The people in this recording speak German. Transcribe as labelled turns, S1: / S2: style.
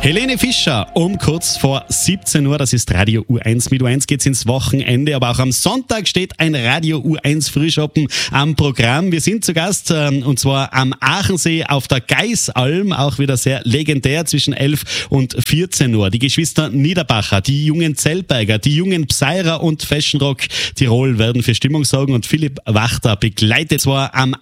S1: Helene Fischer um kurz vor 17 Uhr, das ist Radio U1. Mit U1 geht's ins Wochenende, aber auch am Sonntag steht ein Radio U1 Frühschoppen am Programm. Wir sind zu Gast und zwar am Aachensee auf der Geisalm, auch wieder sehr legendär zwischen 11 und 14 Uhr. Die Geschwister Niederbacher, die jungen Zellberger, die jungen Psyra und Fashion Rock Tirol werden für Stimmung sorgen und Philipp Wachter begleitet zwar am